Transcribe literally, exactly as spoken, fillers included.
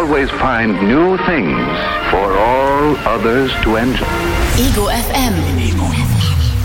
always find new things for all others to enjoy. Ego F M. Ego F M.